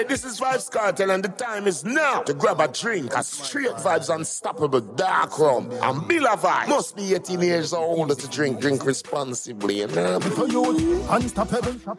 This is Vibes Cartel and the time is now to grab a drink. A straight vibes unstoppable dark rum. And Billa Vibe must be 18 years or older to drink. Drink responsibly, you know? For you, unstoppable.